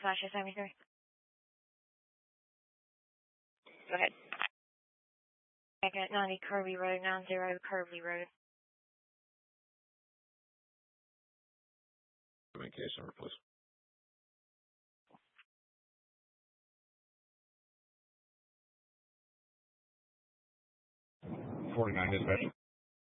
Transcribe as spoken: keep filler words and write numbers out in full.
dispatch to seventy-three. Go ahead. Back at ninety Kirby Road, nine zero Kirby Road. Give me case number, please. forty-nine dispatch.